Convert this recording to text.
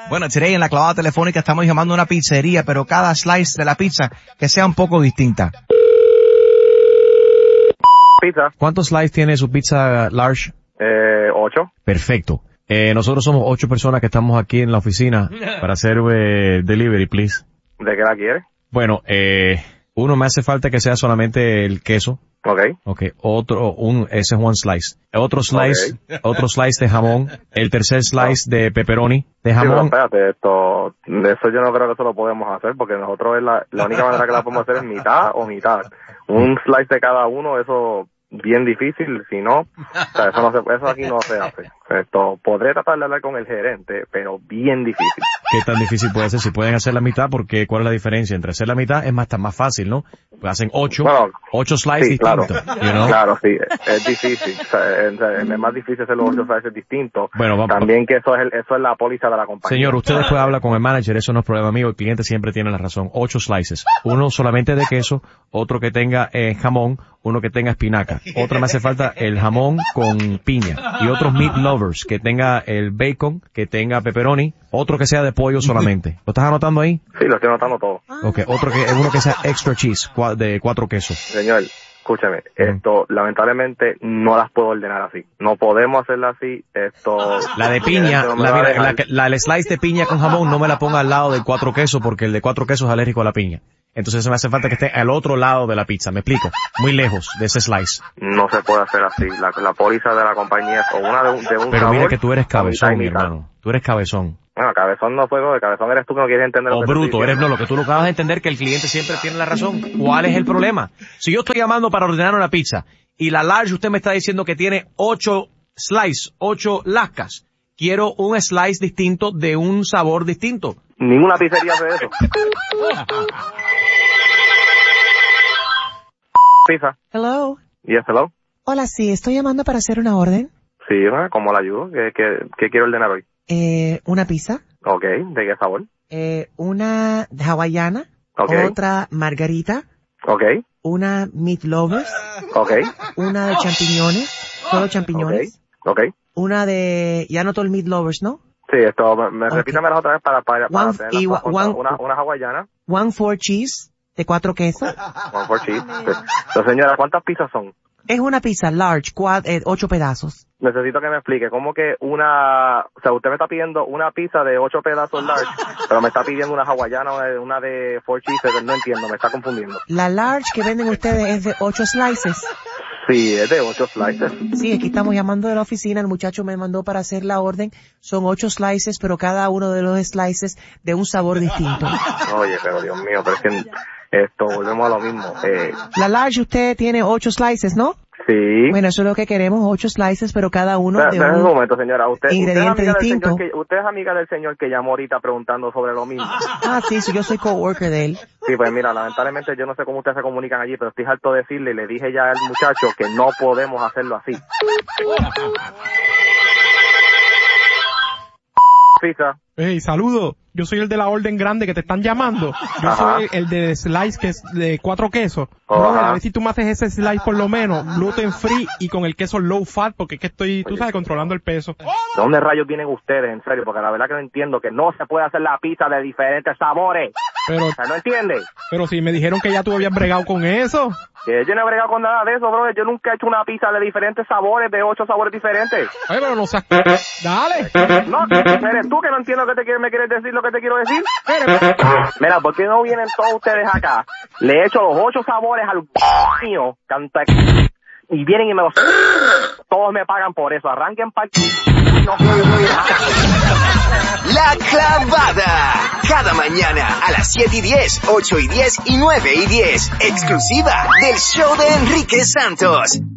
Bueno, today en la clavada telefónica estamos llamando a una pizzería, pero cada slice de la pizza que sea un poco distinta. Pizza. ¿Cuántos slices tiene su pizza large? 8. Perfecto. Nosotros somos 8 personas que estamos aquí en la oficina para hacer delivery, please. ¿De qué la quieres? Bueno, uno me hace falta que sea solamente el queso. Okay. Ese es one slice. Otro slice de jamón. El tercer slice de pepperoni, de jamón. Sí, pero espérate, eso yo no creo que eso lo podemos hacer, porque nosotros la única manera que la podemos hacer es mitad o mitad. Un slice de cada uno, eso bien difícil, si no, o sea, eso aquí no se hace. Podré tratar de hablar con el gerente, pero bien difícil. ¿Qué tan difícil puede ser? Si pueden hacer la mitad, porque ¿cuál es la diferencia? Entre hacer la mitad es más fácil, ¿no? Pues hacen 8 slices distintos. Claro, claro, sí, es difícil. O sea, es más difícil hacer los 8 slices distintos. Bueno, también que eso es la póliza de la compañía. Señor, usted después habla con el manager, eso no es problema mío, el cliente siempre tiene la razón. 8 slices. Uno solamente de queso, otro que tenga jamón, uno que tenga espinaca. Otro me hace falta el jamón con piña. Y otros meat lovers, que tenga el bacon, que tenga pepperoni, otro que sea de pollo solamente. ¿Lo estás anotando ahí? Sí, lo estoy anotando todo. Okay, uno que sea extra cheese, de 4 quesos. Señor, escúchame, lamentablemente no las puedo ordenar así. No podemos hacerla así, La de piña, el slice de piña con jamón no me la ponga al lado del 4 quesos, porque el de 4 quesos es alérgico a la piña. Entonces me hace falta que esté al otro lado de la pizza, ¿me explico? Muy lejos de ese slice. No se puede hacer así. La póliza de la compañía es o una de un Pero sabor, mira que tú eres cabezón, mi hermano. Tú eres cabezón. Bueno, cabezón no fue, de cabezón eres tú que no quieres entender lo que bruto, lo que tú lo acabas de entender, que el cliente siempre tiene la razón. ¿Cuál es el problema? Si yo estoy llamando para ordenar una pizza y la large usted me está diciendo que tiene 8 slices, 8 lascas, quiero un slice distinto de un sabor distinto. Ninguna pizzería hace eso. Pizza. Hello. Yes, hello. Hola, sí, estoy llamando para hacer una orden. Sí, ¿cómo la ayudo? ¿Qué quiero ordenar hoy? Una pizza. Okay, ¿de qué sabor? Una hawaiana. Okay. Otra margarita. Okay. Una meat lovers. Okay. Una de champiñones. Solo champiñones. Okay. Una de, ya notó el meat lovers, ¿no? Sí, repítamelas otra vez para tener una hawaiana. 1-4 cheese de 4 quesos. 1-4 cheese. Entonces, señora, ¿cuántas pizzas son? Es una pizza large, 8 pedazos. Necesito que me explique cómo que o sea, usted me está pidiendo una pizza de 8 pedazos large, pero me está pidiendo una hawaiana, una de 4 cheeses, no entiendo, me está confundiendo. La large que venden ustedes es de 8 slices. Sí, es de 8 slices. Sí, aquí estamos llamando de la oficina, el muchacho me mandó para hacer la orden, son 8 slices, pero cada uno de los slices de un sabor distinto. Oye, pero Dios mío, pero es que volvemos a lo mismo. La large usted tiene 8 slices, ¿no? Sí. Bueno, eso es lo que queremos, 8 slices, pero cada uno de un momento, señora. ingrediente distinto. Usted es amiga del señor que llamó ahorita preguntando sobre lo mismo. Sí, yo soy coworker de él. Sí, pues mira, lamentablemente yo no sé cómo ustedes se comunican allí, pero estoy harto de decirle, y le dije ya al muchacho que no podemos hacerlo así. Pizza. Hey, saludo. Yo soy el de la orden grande que te están llamando. Yo soy el de slice que es de 4 quesos. Brother, a ver si tú me haces ese slice por lo menos, gluten free y con el queso low fat, porque es que estoy, tú sabes, controlando el peso. ¿De dónde rayos vienen ustedes, en serio? Porque la verdad que no entiendo que no se puede hacer la pizza de diferentes sabores. Pero, o sea, ¿no entiendes? Pero si me dijeron que ya tú habías bregado con eso. Que yo no he bregado con nada de eso, brother. Yo nunca he hecho una pizza de diferentes sabores, de 8 sabores diferentes. Ay, pero no seas... Dale. No, eres tú que no entiendo me quieres decir lo que te quiero decir. Mira, ¿por qué no vienen todos ustedes acá? Le he hecho los 8 sabores al mío, y vienen y me los... Todos me pagan por eso. Arranquen para... La Clavada. Cada mañana a las 7:10, 8:10 y 9:10. Exclusiva del show de Enrique Santos.